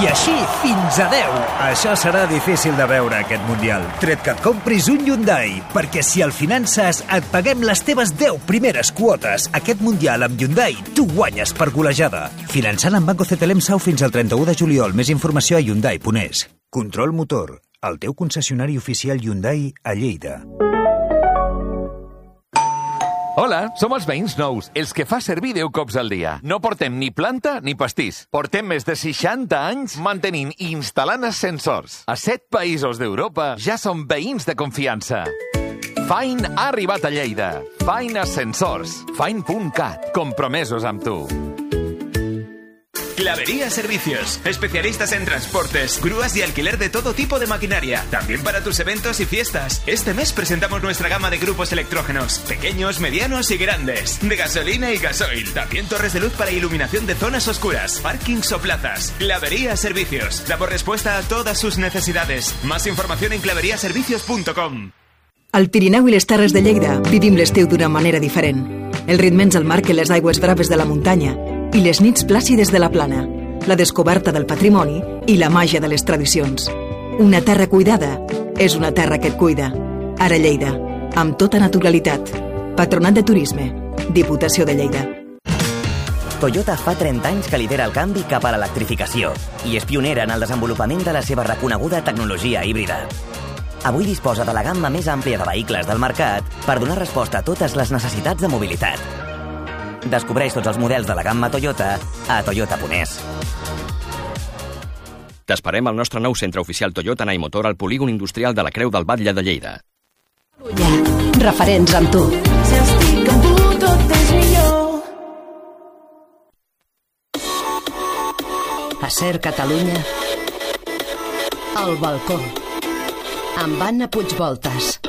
I així fins a 10. Això serà difícil de veure, aquest Mundial. Tret que et compris un Hyundai, perquè si al Finances et paguem les teves 10 primeres quotes, aquest Mundial amb Hyundai tu guanyes per golejada. Finançant amb Banco CTLM Sau fins al 31 de juliol. Més informació a Hyundai.es. Control Motor, el teu concessionari oficial Hyundai a Lleida. Hola, som els veïns nous, els que fa servir 10 cops al dia. No portem ni planta ni pastís. Portem més de 60 anys mantenint i instal·lant ascensors. A 7 països d'Europa ja som veïns de confiança. Fine ha arribat a Lleida. Fine Ascensors. Fine.cat. Compromesos amb tu. Clavería Servicios, especialistas en transportes, grúas y alquiler de todo tipo de maquinaria, también para tus eventos y fiestas. Este mes presentamos nuestra gama de grupos electrógenos, pequeños, medianos y grandes, de gasolina y gasoil, también torres de luz para iluminación de zonas oscuras, parkings o plazas. Clavería Servicios, damos respuesta a todas sus necesidades. Más información en claveriaservicios.com. Al Pirineu i les Terres de Lleida vivim l'estiu d'una manera diferent. El ritme ens el marquen les aigües braves de la muntanya i les nits plàcides de la plana, la descoberta del patrimoni i la màgia de les tradicions. Una terra cuidada és una terra que et cuida. Ara Lleida, amb tota naturalitat. Patronat de Turisme, Diputació de Lleida. Toyota fa 30 anys que lidera el canvi cap a l'electrificació i és pionera en el desenvolupament de la seva reconeguda tecnologia híbrida. Avui disposa de la gamma més àmplia de vehicles del mercat per donar resposta a totes les necessitats de mobilitat. Descobreix tots els models de la gamma Toyota a toyota.es. T'esperem al nostre nou centre oficial Toyota Naimotor al polígon industrial de la Creu del Batlle de Lleida. Referents amb tu. Si estic amb tu, tot és millor. A Ser Catalunya, al balcó, amb Anna Puigvoltas.